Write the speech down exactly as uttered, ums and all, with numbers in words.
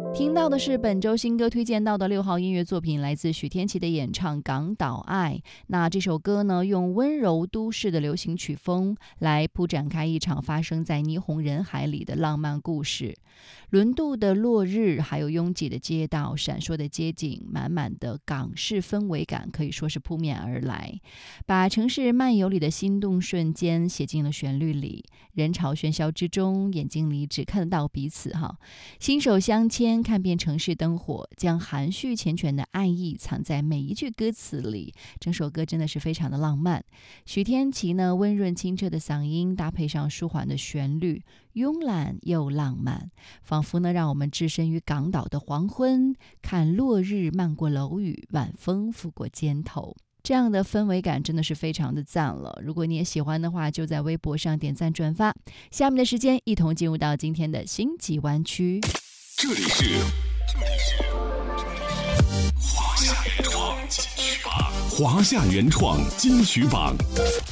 听到的是本周新歌推荐到的六号音乐作品，来自许天琪的演唱《港岛爱》。那这首歌呢，用温柔都市的流行曲风来铺展开一场发生在霓虹人海里的浪漫故事。轮渡的落日，还有拥挤的街道、闪烁的街景，满满的港式氛围感可以说是扑面而来，把城市漫游里的心动瞬间写进了旋律里。人潮喧嚣之中，眼睛里只看得到彼此哈，心手相牵，看遍城市灯火，将含蓄缱绻的爱意藏在每一句歌词里。整首歌真的是非常的浪漫。许天琪呢，温润清澈的嗓音搭配上舒缓的旋律，慵懒又浪漫，仿佛呢让我们置身于港岛的黄昏，看落日漫过楼宇，晚风拂过肩头。这样的氛围感真的是非常的赞了。如果你也喜欢的话，就在微博上点赞转发。下面的时间，一同进入到今天的星际湾区。 这里是这里是华夏原创金曲榜，华夏原创金曲榜。